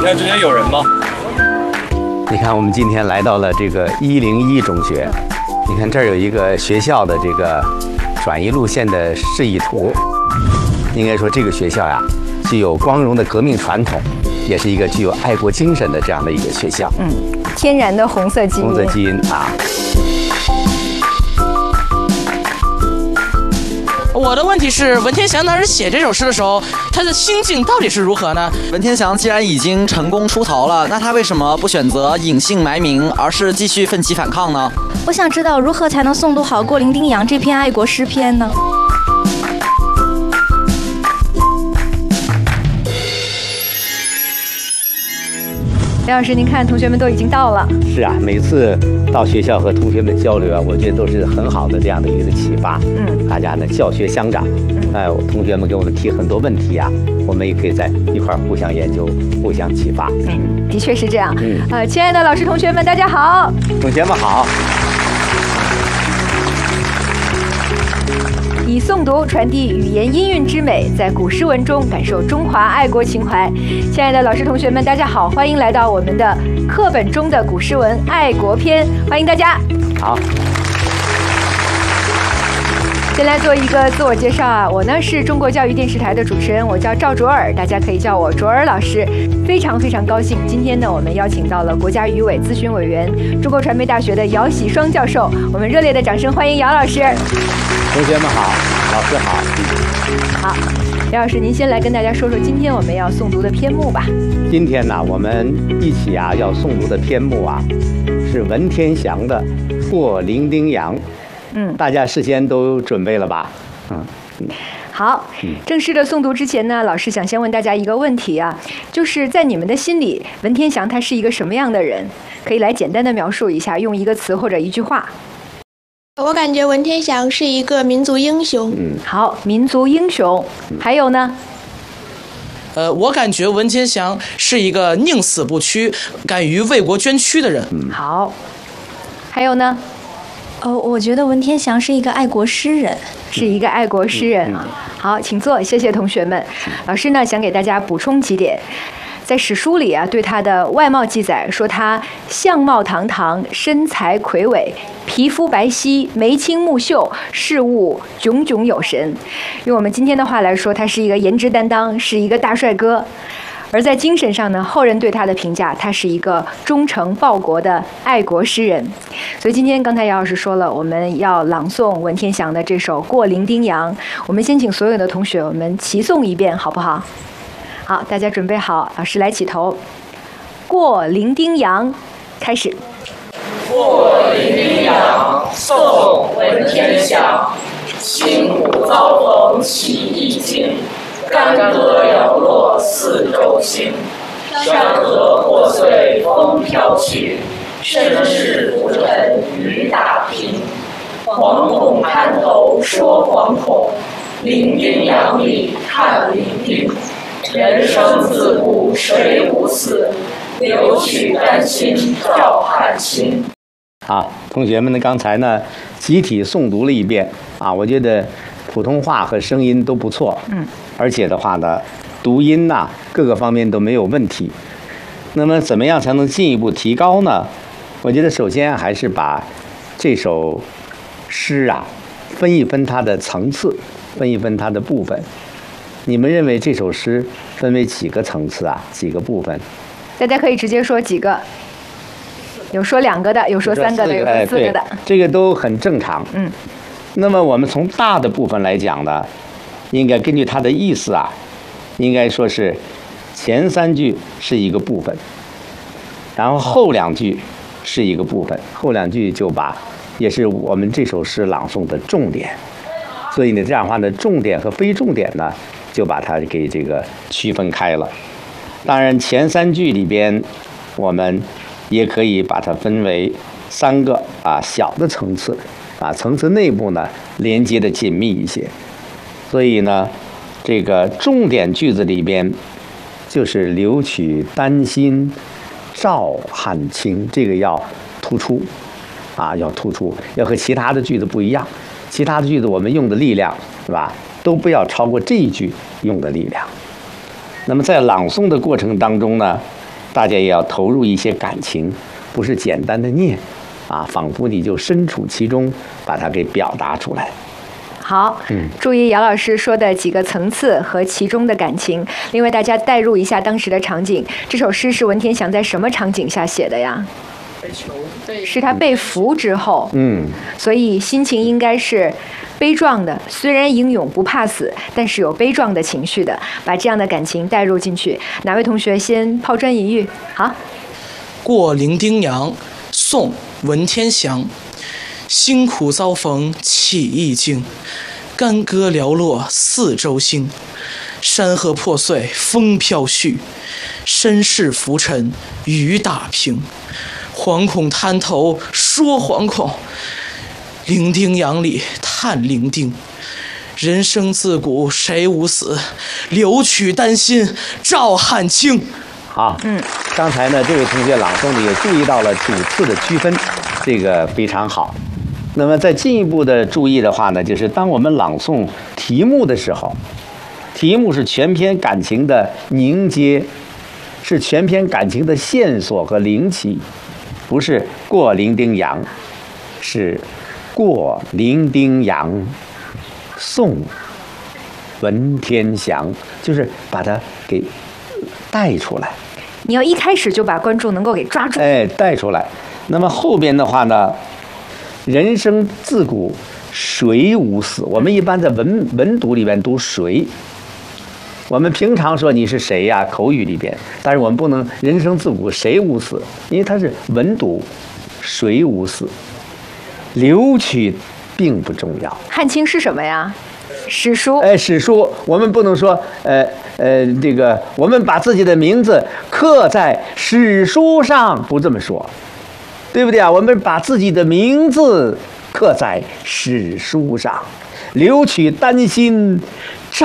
在这边有人吗？ 你看，我们今天来到了这个101中学，你看这儿有一个学校的这个转移路线的示意图。应该说，这个学校呀，具有光荣的革命传统，也是一个具有爱国精神的这样的一个学校。 天然的红色基因。 红色基因啊。 我的问题是，文天祥当时写这首诗的时候，他的心境到底是如何呢？ 文天祥既然已经成功出逃了，那他为什么不选择隐姓埋名，而是继续奋起反抗呢？ 我想知道如何才能诵读好《过零丁洋》这篇爱国诗篇呢？ 梁老师，您看同学们都已经到了。 是啊，每次到学校和同学们交流啊，我觉得都是很好的这样的一个启发。大家呢教学相长。同学们给我们提很多问题啊，我们也可以在一块儿互相研究、互相启发。 的确是这样。亲爱的老师、同学们，大家好。 同学们好。 以诵读传递语言音韵之美，在古诗文中感受中华爱国情怀。亲爱的老师、同学们，大家好，欢迎来到我们的课本中的古诗文爱国篇，欢迎大家。 好。 先来做一个自我介绍啊，我呢是中国教育电视台的主持人，我叫赵卓尔，大家可以叫我卓尔老师。非常高兴，今天呢我们邀请到了国家语委咨询委员、中国传媒大学的姚喜双教授，我们热烈的掌声欢迎姚老师。 同学们好，老师好。 好，姚老师，您先来跟大家说说今天我们要诵读的篇目吧。 今天呢，我们一起啊要诵读的篇目啊，是文天祥的《过零丁洋》。大家事先都准备了吧？ 好，正式的诵读之前呢，老师想先问大家一个问题啊，就是在你们的心里，文天祥他是一个什么样的人？可以来简单的描述一下，用一个词或者一句话。 我感觉文天祥是一个民族英雄。 好，民族英雄。还有呢？ 我感觉文天祥是一个宁死不屈、敢于为国捐躯的人。 好，还有呢？ 我觉得文天祥是一个爱国诗人， 是一个爱国诗人啊。好，请坐，谢谢同学们。老师呢想给大家补充几点。在史书里啊，对他的外貌记载说他相貌堂堂，身材魁伟，皮肤白皙，眉清目秀，事物炯炯有神。用我们今天的话来说，他是一个颜值担当，是一个大帅哥。而在精神上呢，后人对他的评价，他是一个忠诚报国的爱国诗人。所以今天刚才姚老师说了，我们要朗诵文天祥的这首《过零丁洋》，我们先请所有的同学我们齐诵一遍，好不好？好，大家准备好，老师来起头。过零丁洋，开始。 过零丁洋，宋·文天祥。辛苦遭逢起义经，干戈摇落四周星。山河破碎风飘去，身世浮沉雨打萍。惶恐滩头说惶恐，零丁洋里看零丁。人生自古谁无死，留取丹心照汗青。 好，同学们呢，刚才呢集体诵读了一遍啊，我觉得普通话和声音都不错，而且的话呢，读音呐各个方面都没有问题。那么怎么样才能进一步提高呢？我觉得首先还是把这首诗啊分一分它的层次，分一分它的部分。你们认为这首诗分为几个层次啊？几个部分？ 大家可以直接说几个，有说2个的，有说3个的，有说4个的， 这个都很正常。那么我们从大的部分来讲呢，应该根据它的意思啊，应该说是前3句是一个部分，然后后2句是一个部分，后2句也是我们这首诗朗诵的重点。所以呢，这样的话呢，重点和非重点呢，就把它给这个区分开了。当然，前3句里边，我们也可以把它分为3个小的层次层次内部呢连接的紧密一些。所以呢，这个重点句子里边就是留取丹心照汗青，这个要突出要突出，要和其他的句子不一样。其他的句子我们用的力量是吧，都不要超过这一句用的力量。那么在朗诵的过程当中呢， 大家也要投入一些感情，不是简单的念，啊，仿佛你就身处其中，把它给表达出来。 好，注意姚老师说的几个层次和其中的感情。另外，大家代入一下当时的场景。这首诗是文天祥在什么场景下写的呀？是他被俘之后，所以心情应该是悲壮的。虽然英勇不怕死，但是有悲壮的情绪的。把这样的感情带入进去。哪位同学先抛砖引玉？好， 过零丁洋，宋·文天祥。辛苦遭逢起意境，干戈寥落四周星。山河破碎风飘絮，身世浮沉雨打平。惶恐滩头说惶恐，零丁洋里叹零丁。人生自古谁无死，留取丹心照汗青。 好，刚才呢，这位同学朗诵的也注意到了主次的区分，这个非常好。那么再进一步的注意的话呢，就是当我们朗诵题目的时候，题目是全篇感情的凝结，是全篇感情的线索和灵起，不是过零丁洋，是过零丁洋，宋文天祥，就是把它给带出来。 你要一开始就把观众能够给抓住， 带出来。那么后边的话呢，人生自古谁无死？我们一般在文读里边读谁，我们平常说你是谁呀，口语里边，但是我们不能人生自古谁无死，因为它是文读，谁无死，留取并不重要。 汉卿是什么呀？史书。 史书，我们不能说这个我们把自己的名字刻在史书上，不这么说。对不对啊？我们把自己的名字刻在史书上，留取丹心